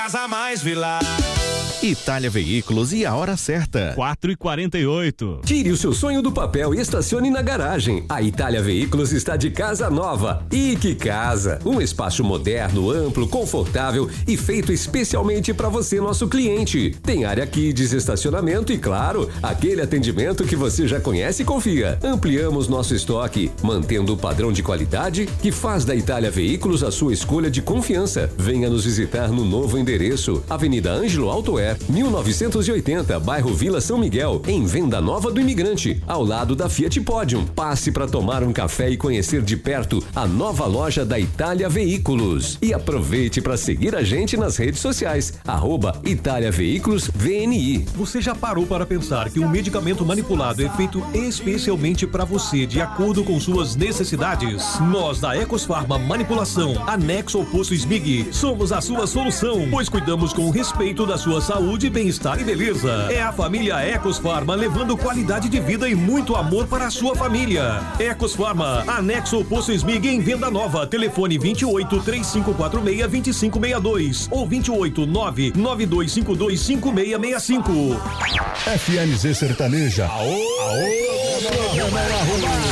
Casa Mais Vilar. Itália Veículos e a hora certa. 4h48. Tire o seu sonho do papel e estacione na garagem. A Itália Veículos está de casa nova. E que casa! Um espaço moderno, amplo, confortável e feito especialmente para você, nosso cliente. Tem área kids, estacionamento e, claro, aquele atendimento que você já conhece e confia. Ampliamos nosso estoque, mantendo o padrão de qualidade que faz da Itália Veículos a sua escolha de confiança. Venha nos visitar no novo endereço, Avenida Ângelo Altoé, 1980, bairro Vila São Miguel, em Venda Nova do Imigrante, ao lado da Fiat Podium. Passe para tomar um café e conhecer de perto a nova loja da Itália Veículos. E aproveite para seguir a gente nas redes sociais, @Itália Veículos VNI. Você já parou para pensar que um medicamento manipulado é feito especialmente para você, de acordo com suas necessidades? Nós da Ecosfarma Manipulação, anexo ao posto Smig, somos a sua solução, pois cuidamos com respeito da sua saúde, bem-estar e beleza. É a família Ecosfarma levando qualidade de vida e muito amor para a sua família. Ecosfarma, anexo ao posto Smig em Venda Nova. Telefone 28-3546-2562 ou 28-99252-5665. FMZ Sertaneja. Aô,